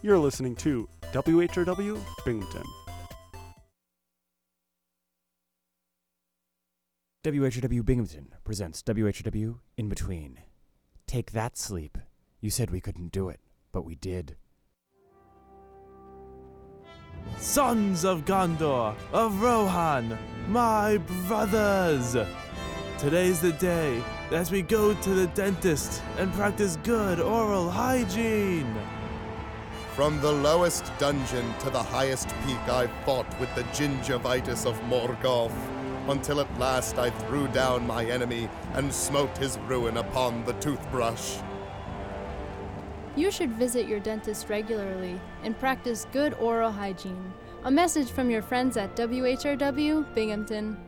You're listening to WHRW Binghamton. WHRW Binghamton presents WHRW In Between. Take that, sleep. You said we couldn't do it, but we did. Sons of Gondor, of Rohan, my brothers! Today's the day that we go to the dentist and practice good oral hygiene. From the lowest dungeon to the highest peak, I fought with the gingivitis of Morgoth, until at last I threw down my enemy and smote his ruin upon the toothbrush. You should visit your dentist regularly and practice good oral hygiene. A message from your friends at WHRW Binghamton.